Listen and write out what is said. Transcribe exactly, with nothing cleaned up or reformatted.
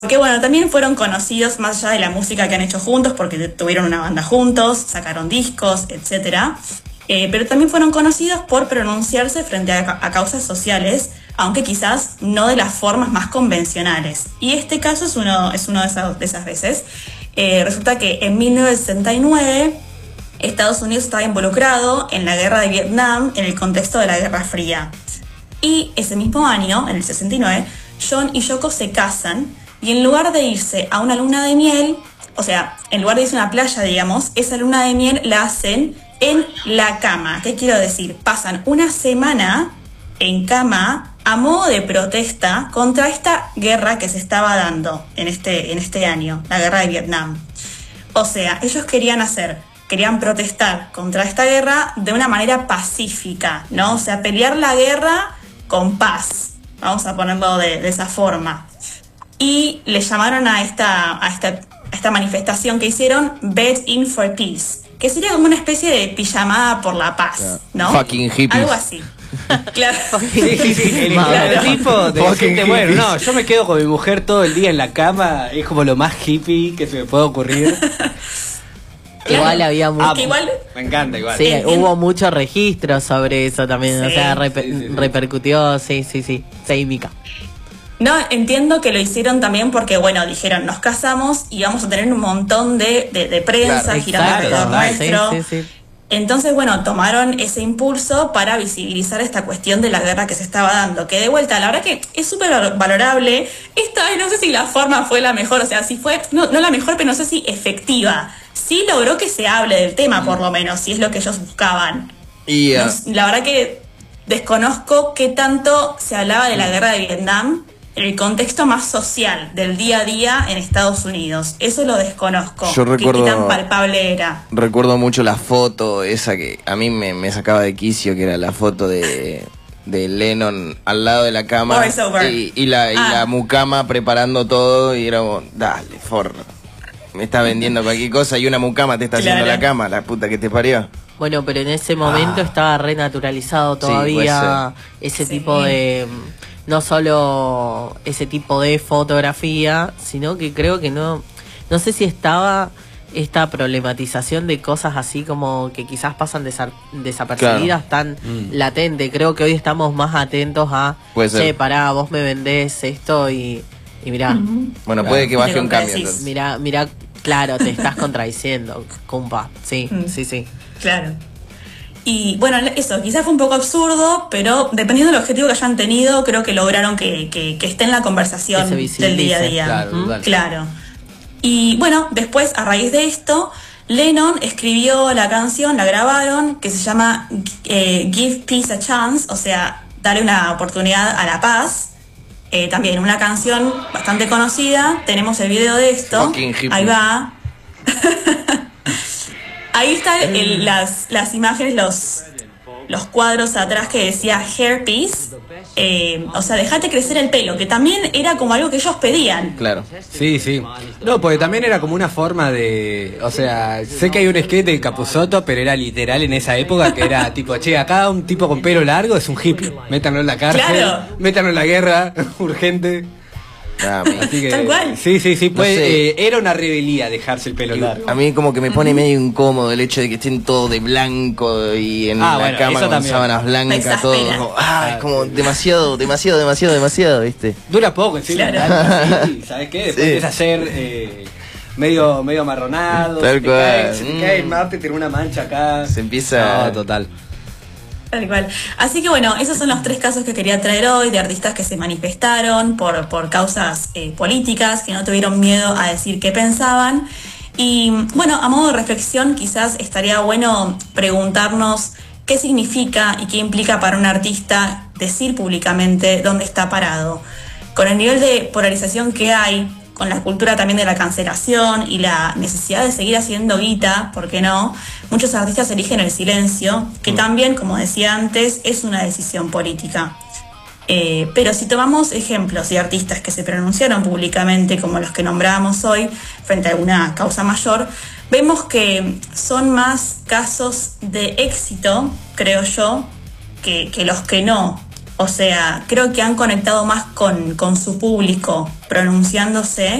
Porque bueno, también fueron conocidos más allá de la música que han hecho juntos, porque tuvieron una banda juntos, sacaron discos, etcétera. Eh, pero también fueron conocidos por pronunciarse frente a, a causas sociales, aunque quizás no de las formas más convencionales. Y este caso es uno, es uno de, esas, de esas veces. Eh, resulta que en mil novecientos sesenta y nueve Estados Unidos estaba involucrado en la guerra de Vietnam en el contexto de la Guerra Fría. Y ese mismo año, en el sesenta y nueve, John y Yoko se casan y en lugar de irse a una luna de miel, o sea, en lugar de irse a una playa, digamos, esa luna de miel la hacen en la cama. ¿Qué quiero decir? Pasan una semana en cama a modo de protesta contra esta guerra que se estaba dando en este, en este año, la guerra de Vietnam. O sea, ellos querían hacer, querían protestar contra esta guerra de una manera pacífica, ¿no? O sea, pelear la guerra con paz, vamos a ponerlo de, de esa forma. Y le llamaron a esta, a, esta, a esta manifestación que hicieon Bed In For Peace, que sería como una especie de pijamada por la paz, ¿no? Fucking hippies. Algo así. Claro. Sí, sí, sí, el Claro. tipo de Fucking decirte, bueno, hippies. no, yo me quedo con mi mujer todo el día en la cama, es como lo más hippie que se me puede ocurrir. Igual Claro. había mu- Ah, que igual- me encanta igual. Sí, en- hubo muchos registros sobre eso también, o Sí. sea, reper- Sí, sí, sí. repercutió, sí, sí, sí, seísmica. No, entiendo que lo hicieron también porque, bueno, dijeron, nos casamos y vamos a tener un montón de, de, de prensa Claro, girando exacto, alrededor sí, nuestro. sí, sí. Entonces, bueno, tomaron ese impulso para visibilizar esta cuestión de la guerra que se estaba dando. Que de vuelta, la verdad que es súper valorable. Esta vez no sé si la forma fue la mejor, o sea, si fue, no, no la mejor, pero no sé si efectiva. Sí logró que se hable del tema, por lo menos, si es lo que ellos buscaban. Y, uh, No- la verdad que desconozco qué tanto se hablaba de la guerra de Vietnam en el contexto más social del día a día en Estados Unidos. Eso lo desconozco. Yo ¿Qué- recuerdo- ¿Qué tan palpable era? recuerdo mucho la foto esa que a mí me, me sacaba de quicio, que era la foto de, de Lennon al lado de la cama Voice over. y, y la, y Ah. la mucama preparando todo y era como, dale, forro. Me está vendiendo cualquier cosa y una mucama te está haciendo Claro. la cama, la puta que te parió. Bueno, pero en ese momento Ah. estaba renaturalizado todavía ese Sí. tipo de, no solo ese tipo de fotografía, sino que creo que no, no sé si estaba esta problematización de cosas así como que quizás pasan desa- desapercibidas tan Mm. latente. Creo que hoy estamos más atentos a, Puede ser. che, pará, vos me vendés esto y, y mirá, Bueno, Claro. puede que baje Te un cambio. contradecís. Entonces. mirá, mirá, claro, te estás contradiciendo, compa. Sí, Mm. sí, sí. Claro. Y bueno, eso, quizás fue un poco absurdo, pero dependiendo del objetivo que hayan tenido, creo que lograron que, que, que esté en la conversación Que se del día a visibilice. día. Claro, ¿Mm? total. Claro. Y bueno, después, a raíz de esto, Lennon escribió la canción, la grabaron, que se llama eh, Give Peace a Chance, o sea, darle una oportunidad a la paz. Eh, también una canción bastante conocida, tenemos el video de esto, Fucking hippie. ahí va. Ahí están el- las, las imágenes, los, los cuadros atrás que decía hair piece, eh, o sea, dejate crecer el pelo, que también era como algo que ellos pedían. Claro. Sí, sí. No, porque también era como una forma de... O sea, sé que hay un skate de Capusotto, pero era literal en esa época que era tipo, che, acá un tipo con pelo largo es un hippie. Métanlo en la cárcel, Claro. métanlo en la guerra, urgente. Ah, mi- Así que, Tal cual. Sí, sí, sí. Pues, sé. eh, era una rebelía dejarse el pelo largo. A mí como que me pone medio incómodo el hecho de que estén todos de blanco y en Ah, la bueno, cama eso con también. sábanas Me blancas, exaspera. todo. Como, ah, es como demasiado, demasiado, demasiado, demasiado, ¿viste? Dura poco, encima. Claro. Sí, ¿sabes qué? Después Sí. empieza a ser eh, medio, medio amarronado. Tal se te cual. cae- se te Mm. cae el mate, tiene una mancha acá. Se empieza- No, total. Tal cual. Así que bueno, esos son los tres casos que quería traer hoy de artistas que se manifestaron por, por causas eh, políticas, que no tuvieron miedo a decir qué pensaban. Y bueno, a modo de reflexión, quizás estaría bueno preguntarnos qué significa y qué implica para un artista decir públicamente dónde está parado. Con el nivel de polarización que hay, con la cultura también de la cancelación y la necesidad de seguir haciendo guita, ¿por qué no? Muchos artistas eligen el silencio, que también, como decía antes, es una decisión política. Eh, pero si tomamos ejemplos de artistas que se pronunciaron públicamente, como los que nombrábamos hoy, frente a alguna causa mayor, vemos que son más casos de éxito, creo yo, que, que los que no. O sea, creo que han conectado más con, con su público pronunciándose